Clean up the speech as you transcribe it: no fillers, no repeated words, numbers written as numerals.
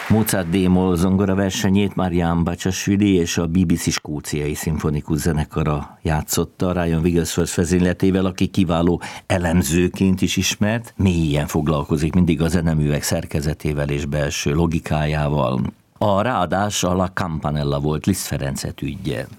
Mozart D-moll zongora versenyét Marian Bacsasvili és a BBC Skóciai Szimfonikus Zenekara játszotta Ryan Wigglesworth vezényletével, aki kiváló elemzőként is ismert, mélyen foglalkozik mindig a zeneművek szerkezetével és belső logikájával. A ráadás a La Campanella volt Liszt Ferenc etüdje.